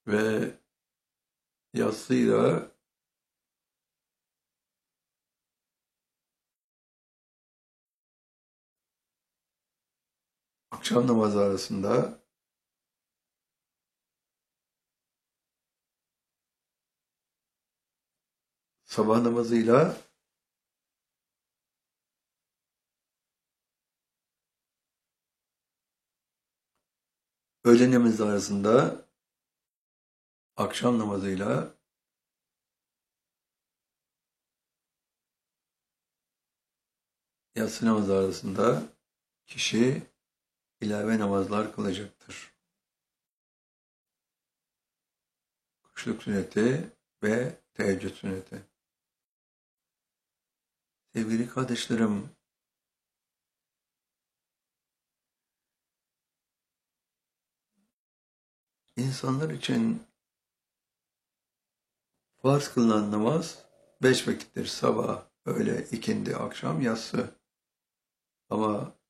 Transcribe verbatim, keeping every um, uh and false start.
ve yatsıyla akşam namazı arasında sabah namazıyla öğle namazı arasında akşam namazıyla yatsı namazı arasında kişi ilave namazlar kılacaktır. Kuşluk sünneti ve teheccüd sünneti. Sevgili kardeşlerim, insanlar için farz kılınan namaz beş vakittir. Sabah, öğle, ikindi, akşam, yatsı. Ama